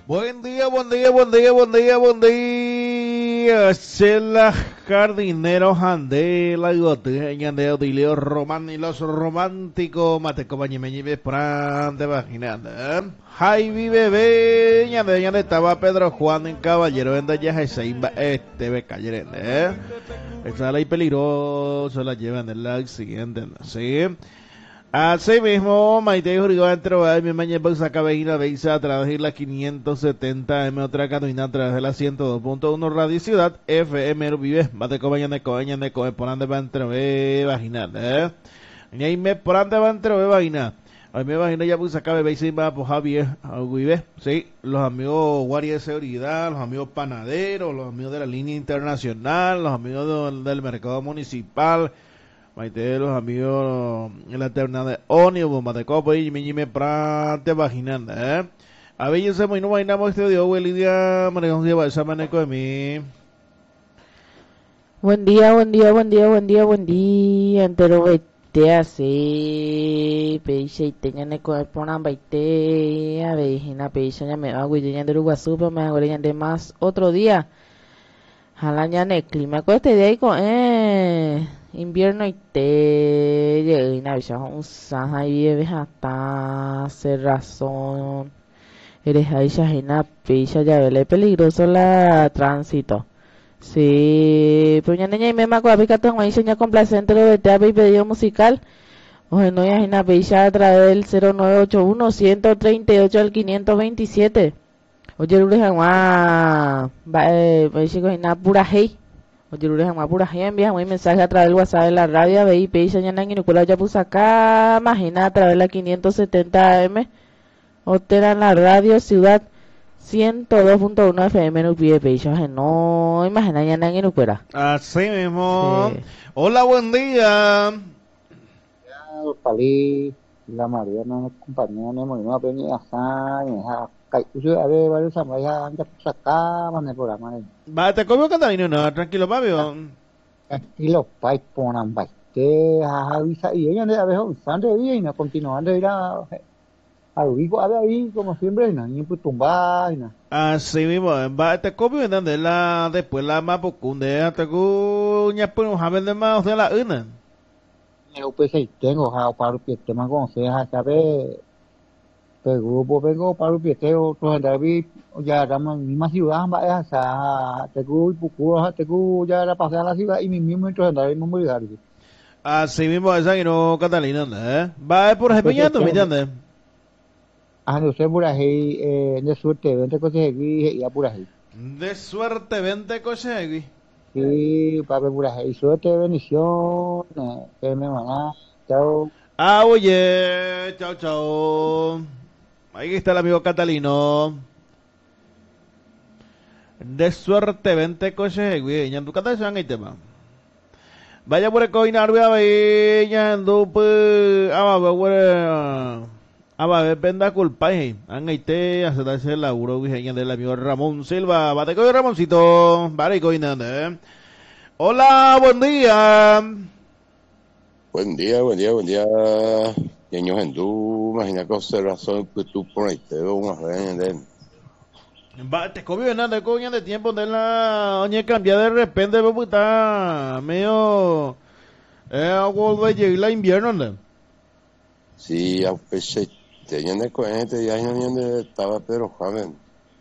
Buen día, buen día, buen día, buen día, buen día. Chela jardineros ande la goteña de Odilio Román y los románticos mate compañemeñi prante vaginanda. Jaime bebé, ñande estaba Pedro Juan en Caballero en Daya Seimba becayerende. Esa ley peligrosa la llevan del accidente, ¿sí? Así mismo, Maite Jurigo entró a mi mañana box a cabina de a través de la 570M, otra caduina a través de la 102.1 Radio Ciudad, FM Vive, bate cobaña de por ande va entre vaginal, y ahí me por ande va entre vagina. Hoy me imagino ya pues acá de va por Javier, Vive, sí, los amigos guardia de seguridad, los amigos panaderos, los amigos de la línea internacional, los amigos del mercado municipal, Maite, los amigos en la terna de ónibus, Matecopo y me prante vaginanda, A ver, yo sé muy no vainamos este día, Lidia, manejamos llevar esa maneco de mí. Buen día, buen día, buen día, buen día, buen día. Entero vete así, peixe y teña neko ponan baite, a vejina peixe ya me hago y ya de Uruguasupa, me hago ya de más otro día. Jalaña ne clima con este día y con invierno y te llegué na bicha un saja y bebes hasta cerrazón. Eres ahí shahina peixe ya vele peligroso la tránsito. Sí, pero ya niña y me maco a picar una enseña complacente lo de teatro y pedido musical. Oye, no hay una peixa a través del 0981 138 al 527. Oye, Lure Jamás, chicos, y nada pura hey. Oye, Lure Jamás pura hey, envía un mensaje a través del WhatsApp de la radio, ve y peixa ya en Inukula ya puse acá, imagina a través de la 570 AM. Otera en la radio Ciudad 102.1 FM en Upie Peixa, no, imagina ya en Inukura. Así mismo. Sí. Hola, buen día. Palí, la Mariana, compañía, me morí una peña, yo a ver, varios años ya sacaban el programa. Va, te comió Catalina, no, tranquilo, papi. Y los pais ponen baite, avisa, y ella de abejo, usando y no continuando a ir a Ubico, a ver ahí, como siempre, y no, ni pues tumbar, y no. Así mismo, va, te comió de la, después la mapocunde, te cuña, pues, un javel de más de la una. Eu pensei, tengo, para o tema con sea, sabe, el grupo vengo para o pieteo, otros David, ya estamos en la misma ciudad, vaya, o sea, tengo y Pucuro, tengo ya era pasar la ciudad y mi mismo entonces David me voy a dar. Así mismo, esa que no, Catalina, va, por ejemplo, ¿me entiendes? No sé, por ahí, de suerte, vente cosas aquí y ya por ahí. De suerte, vente coche aquí. Sí, papi, por ahí, suerte, bendiciones, que me van a, chao. Oye, chao, chao. Ahí está el amigo Catalino. De suerte, vente coche aquí. Ya en tu casa se van el tema. Vaya por el coinar, voy a ver, ya en dupe. A ver, venda culpa, han aite, aceptarse el laburo, del amigo Ramón Silva. Bate con Ramoncito, vale, coinando, Hola, buen día. Buen día, buen día, buen día. Ñeño Gendú, imagina que observación que tú por ahí te veo una vez. Va, te comió nada, coña de tiempo de la oña cambiar de repente, pues está medio volver a llegar la invierno, ¿no? Sí, aunque se tenían de cohete, ya no estaba Pedro Juan.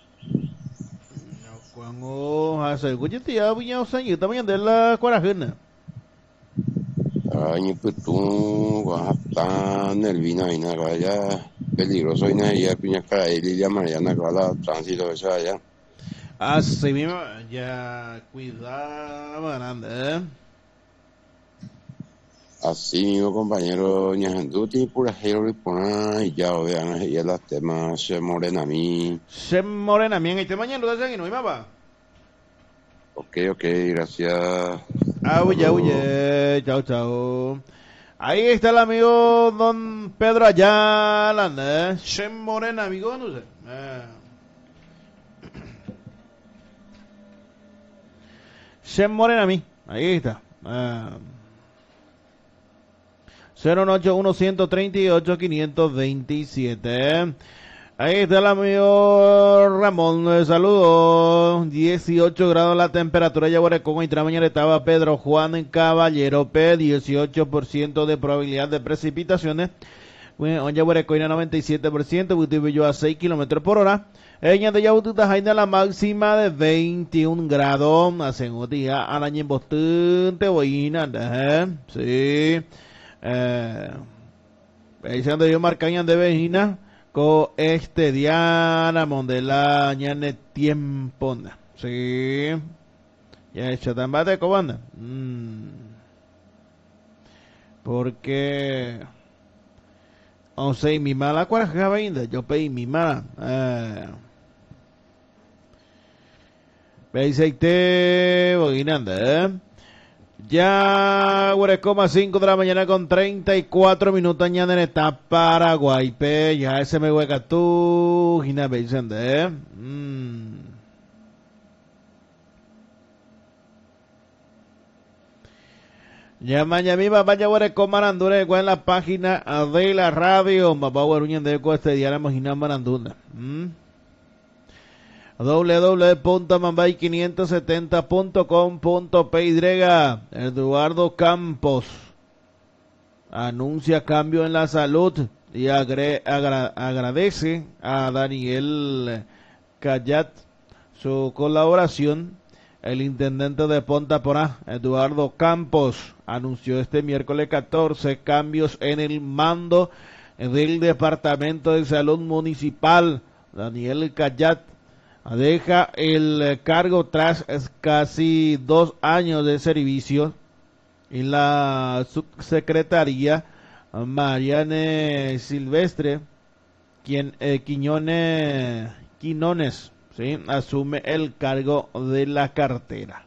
Cuando hace cuchete ya voy a usar yo también de la cuarajena. Ay, pues tú vas a estar nervino y nada, ya peligroso y nada, ya piña cara y Lilia Mariana que va a tránsito eso allá. Así mismo, ya cuidado, mananda, Así mismo, compañero Ñajanduti, pura hero y ya vean, ya las temas se morena a mí. Se morena, bien, este mañana lo hacen y no hay mapa. Ok, gracias. Oye, chao, chao. Ahí está el amigo don Pedro Ayala, Se morena, amigo, no sé. Se morena a mí, ahí está. 081 138 527. Ahí está el amigo Ramón, saludos. 18 grados la temperatura ya Guarecón y mañana estaba Pedro Juan en Caballero P, 18% de probabilidad de precipitaciones. Onya Guarecoina 97%, Butibillo a 6 kilómetros por hora. Ella de Yabututa Jaina la máxima de 21 grados. Hace un día arañen bastante boina, sí. Ella de yo marcañan de vejina. Con este Diana Mondela ñane tiempo, sí. Ya hecho tan bate cobanda. Porque 11 mi mala cuarja ainda, yo pedí mi mala. Beiseite boginanda, Ya, 5 de la mañana con 34 minutos añaden esta Paraguay, pe, ya ese me hueca tú, Gina Beisende, Ya mañana papá ya Guarecó Maranduna en la página de la radio, papá Guaruñan de este día la imaginan Maranduna, www.mambay570.com.py. Eduardo Campos anuncia cambio en la salud y agradece a Daniel Cayat su colaboración. El intendente de Ponta Porá, Eduardo Campos, anunció este miércoles 14 cambios en el mando del Departamento de Salud Municipal. Daniel Cayat deja el cargo tras casi 2 años de servicio en la subsecretaría. Mariane Silvestre, Quinones, ¿sí? Asume el cargo de la cartera.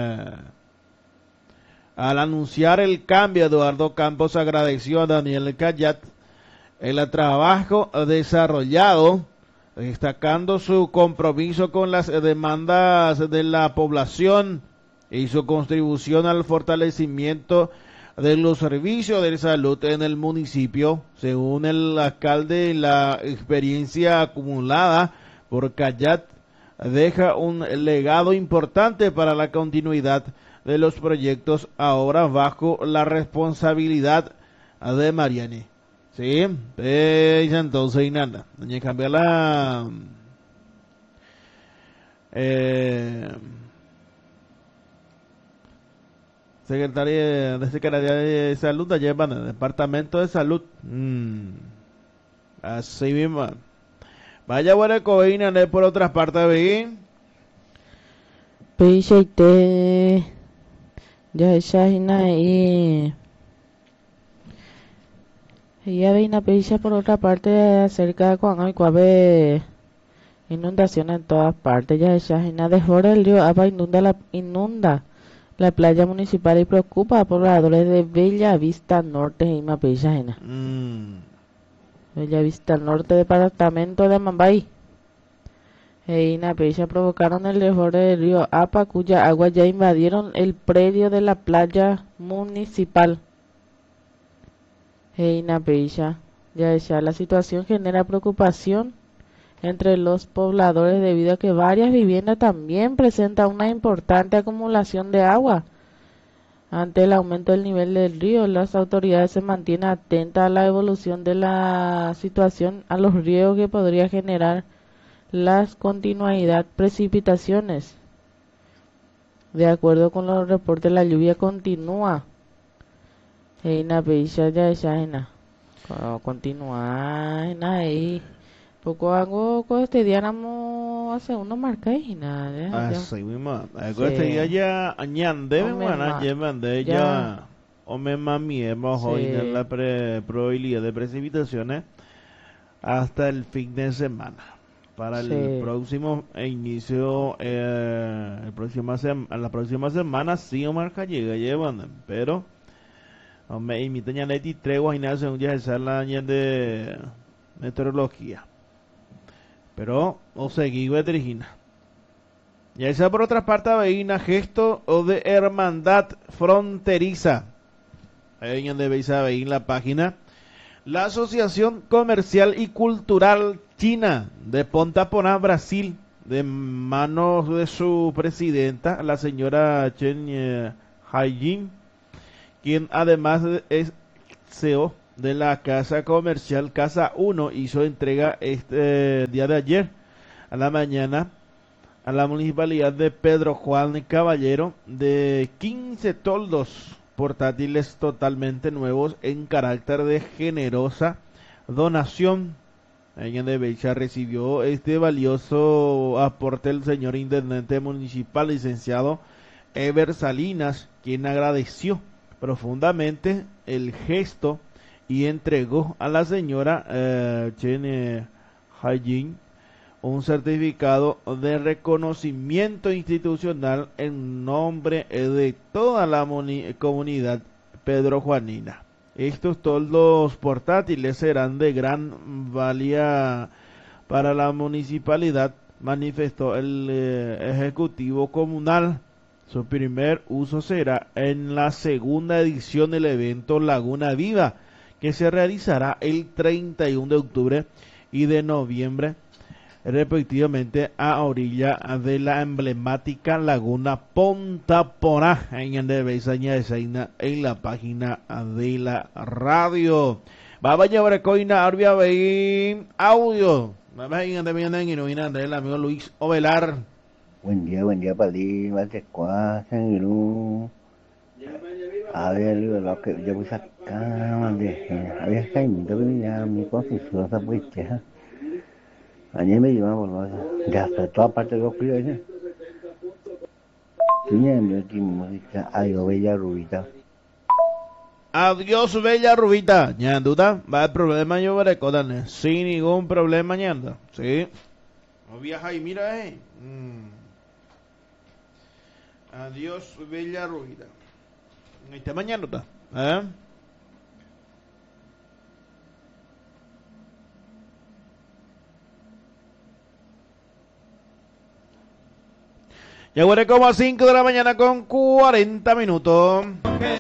Al anunciar el cambio, Eduardo Campos agradeció a Daniel Cayat el trabajo desarrollado, destacando su compromiso con las demandas de la población y su contribución al fortalecimiento de los servicios de salud en el municipio. Según el alcalde, la experiencia acumulada por Cayat deja un legado importante para la continuidad de los proyectos ahora bajo la responsabilidad de Mariane. Sí, entonces y nada. Doña cambiar la Secretaría de Salud, allá van el Departamento de Salud. Así mismo. Vaya buena coina por otras partes, ¿ve? Peishaite ya shahina y ella veina peisha por otra parte acerca de cuando hay cuave inundación en todas partes. Ya shahina desborda el río Apa inunda la playa municipal y preocupa a pobladores de Bella Vista Norte y Mapeishajena. Bella Vista Norte, departamento de Mambay. Y Napeisha provocaron el desborde del río Apa, cuya agua ya invadieron el predio de la playa municipal. Y Napeisha, ya la situación genera preocupación entre los pobladores debido a que varias viviendas también presentan una importante acumulación de agua. Ante el aumento del nivel del río, las autoridades se mantienen atentas a la evolución de la situación, a los riesgos que podría generar las continuidad precipitaciones. De acuerdo con los reportes, la lluvia continúa. Continúa ahí. Poco hago con este día hace unos marcas y nada. Así mismo. Este día ya añade, ya o me mami hemos hoy en la probabilidad de precipitaciones hasta el fin de semana. Para el próximo inicio, la próxima semana sí o marca llevan, pero me imitan ya Leti tregua y nada según ya esa la de meteorología. Pero o seguí Virginia. Y esa por otra parte veina gesto o de hermandad fronteriza. Ahí donde veis ahí en la página. La Asociación Comercial y Cultural China, de Ponta Porá, Brasil, de manos de su presidenta, la señora Chen Haijin, quien además es CEO de la casa comercial Casa 1, hizo entrega este día de ayer a la mañana a la municipalidad de Pedro Juan Caballero de 15 toldos portátiles totalmente nuevos en carácter de generosa donación. En de Beixa recibió este valioso aporte del señor intendente municipal, licenciado Ever Salinas, quien agradeció profundamente el gesto y entregó a la señora Chen Haijin un certificado de reconocimiento institucional en nombre de toda la comunidad pedrojuanina. Estos toldos portátiles serán de gran valía para la municipalidad, manifestó el ejecutivo comunal. Su primer uso será en la segunda edición del evento Laguna Viva, que se realizará el 31 de octubre y de noviembre, respectivamente, a orilla de la emblemática laguna Ponta Porá en la página de la radio. Vamos a llevar coina arbia audio. Vamos a ir el amigo Luis Ovelar. Buen día, Palí, Valtecuá, Sanguirú. A ver, lo que yo voy a sacar de. Había caído, ya mi confusión, esa puesta. Ayer me llevaba por ya hasta toda parte de los críos. Tenía mi música, adiós, bella rubita. Adiós, bella rubita. Ñanduta, va el problema yo veré con sin ningún problema, ñanda. Sí. No viaja y mira, Adiós, bella rubita. Esta mañana está, Ya huele como a 5 de la mañana con 40 minutos.